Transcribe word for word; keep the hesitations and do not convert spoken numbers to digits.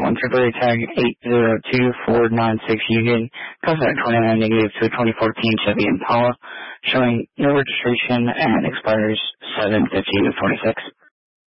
one February tag eight zero two four nine six Union, comes at twenty-nine negative to a twenty fourteen Chevy Impala, showing no registration and expires seven fifteen of twenty-six.